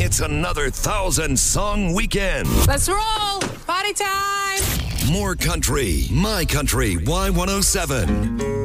It's another 1,000-song weekend. Let's roll! Party time! More country. My Country Y107.